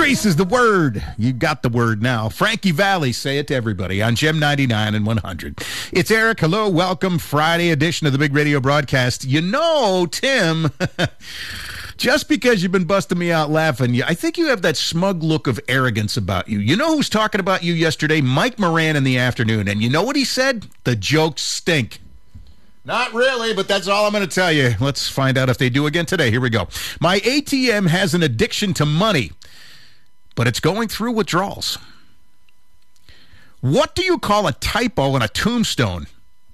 Grace is the word. You got the word now. Frankie Valli, say it to everybody on Gem 99 and 100. It's Eric. Hello. Welcome. Friday edition of the Big Radio Broadcast. You know, Tim, just because you've been busting me out laughing, I think you have that smug look of arrogance about you. You know who's talking about you yesterday? Mike Moran in the afternoon. And you know what he said? The jokes stink. Not really, but that's all I'm going to tell you. Let's find out if they do again today. Here we go. My ATM has an addiction to money, but it's going through withdrawals. What do you call a typo on a tombstone